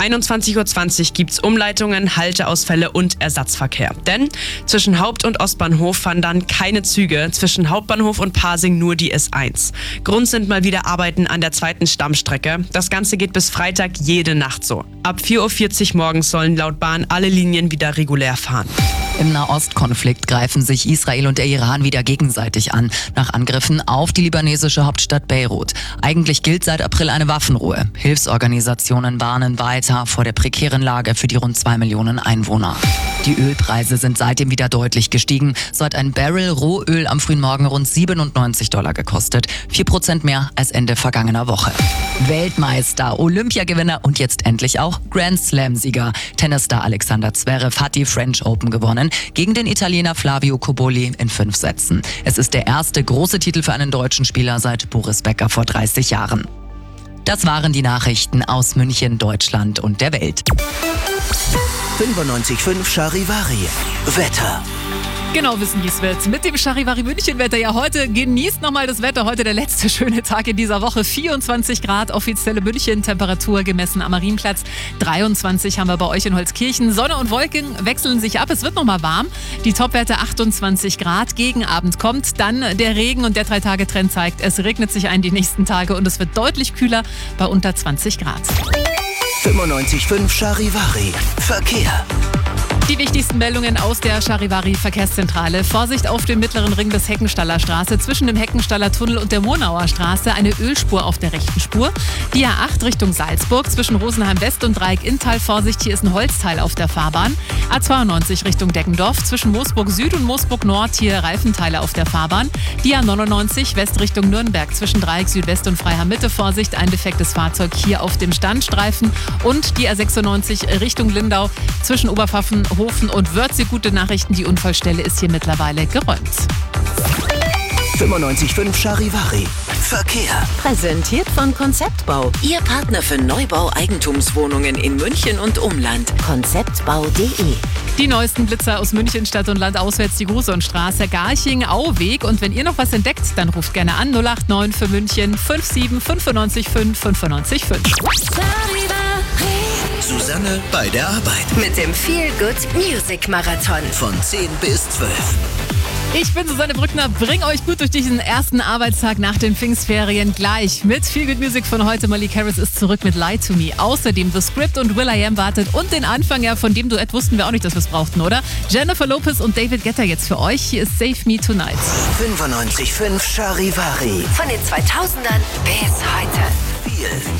Ab 21.20 Uhr gibt's Umleitungen, Halteausfälle und Ersatzverkehr. Denn zwischen Haupt- und Ostbahnhof fahren dann keine Züge, zwischen Hauptbahnhof und Pasing nur die S1. Grund sind mal wieder Arbeiten an der zweiten Stammstrecke. Das Ganze geht bis Freitag jede Nacht so. Ab 4.40 Uhr morgens sollen laut Bahn alle Linien wieder regulär fahren. Im Nahostkonflikt greifen sich Israel und der Iran wieder gegenseitig an, nach Angriffen auf die libanesische Hauptstadt Beirut. Eigentlich gilt seit April eine Waffenruhe. Hilfsorganisationen warnen weiter vor der prekären Lage für die rund 2 Millionen Einwohner. Die Ölpreise sind seitdem wieder deutlich gestiegen. So hat ein Barrel Rohöl am frühen Morgen rund $97 gekostet. 4% mehr als Ende vergangener Woche. Weltmeister, Olympiagewinner und jetzt endlich auch Grand Slam-Sieger. Tennisstar Alexander Zverev hat die French Open gewonnen gegen den Italiener Flavio Cobolli in 5 Sätzen. Es ist der erste große Titel für einen deutschen Spieler seit Boris Becker vor 30 Jahren. Das waren die Nachrichten aus München, Deutschland und der Welt. 95.5 Charivari. Wetter. Genau wissen, wie es wird. Mit dem Charivari München-Wetter. Ja, heute genießt nochmal das Wetter. Heute der letzte schöne Tag in dieser Woche. 24 Grad, offizielle München-Temperatur gemessen am Marienplatz. 23 haben wir bei euch in Holzkirchen. Sonne und Wolken wechseln sich ab. Es wird nochmal warm. Die Topwerte 28 Grad. Gegen Abend kommt dann der Regen und der 3-Tage-Trend zeigt, es regnet sich ein die nächsten Tage und es wird deutlich kühler bei unter 20 Grad. 95.5 Charivari. Verkehr. Die wichtigsten Meldungen aus der Charivari Verkehrszentrale. Vorsicht auf dem mittleren Ring des Heckenstaller Straße. Zwischen dem Heckenstaller Tunnel und der Murnauer Straße eine Ölspur auf der rechten Spur. Die A8 Richtung Salzburg zwischen Rosenheim West und Dreieck Inntal. Vorsicht, hier ist ein Holzteil auf der Fahrbahn. A92 Richtung Deggendorf zwischen Moosburg Süd und Moosburg Nord. Hier Reifenteile auf der Fahrbahn. Die A99 West Richtung Nürnberg zwischen Dreieck Südwest und Freiham Mitte. Vorsicht, ein defektes Fahrzeug hier auf dem Standstreifen. Und die A96 Richtung Lindau zwischen Oberpfaffen, Hofen und Wörthsee. Gute Nachrichten, die Unfallstelle ist hier mittlerweile geräumt. 95.5 Charivari. Verkehr. Präsentiert von Konzeptbau. Ihr Partner für Neubau-Eigentumswohnungen in München und Umland. Konzeptbau.de. Die neuesten Blitzer aus München, Stadt und Land, auswärts die Gruson-Straße, Garching, Auweg. Und wenn ihr noch was entdeckt, dann ruft gerne an 089 für München 57 95 5 95 5. Susanne bei der Arbeit. Mit dem Feel Good Music Marathon. Von 10 bis 12. Ich bin Susanne Brückner, bring euch gut durch diesen ersten Arbeitstag nach den Pfingstferien. Gleich mit Feel Good Music von heute. Molly Harris ist zurück mit Lie to Me. Außerdem The Script und will.i.am wartet und den Anfang, ja, von dem Duett wussten wir auch nicht, dass wir es brauchten, oder? Jennifer Lopez und David Guetta jetzt für euch. Hier ist Save Me Tonight. 95.5 Charivari. Von den 2000ern bis heute. Feel